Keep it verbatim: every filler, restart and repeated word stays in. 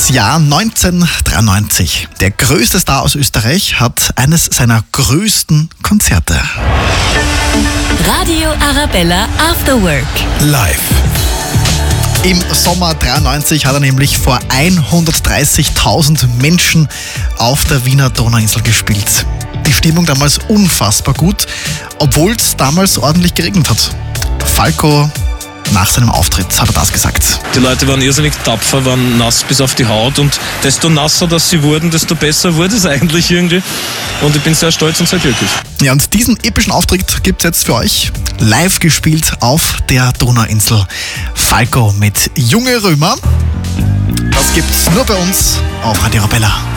Das Jahr neunzehnhundertdreiundneunzig. Der größte Star aus Österreich hat eines seiner größten Konzerte. Radio Arabella After Work. Live. Im Sommer dreiundneunzig hat er nämlich vor hundertdreißigtausend Menschen auf der Wiener Donauinsel gespielt. Die Stimmung damals unfassbar gut, obwohl es damals ordentlich geregnet hat. Falco, nach seinem Auftritt, hat er das gesagt. Die Leute waren irrsinnig tapfer, waren nass bis auf die Haut und desto nasser dass sie wurden, desto besser wurde es eigentlich irgendwie. Und ich bin sehr stolz und sehr glücklich. Ja, und diesen epischen Auftritt gibt es jetzt für euch live gespielt auf der Donauinsel. Falco mit Junge Römer. Das gibt's nur bei uns auf Radio Arabella.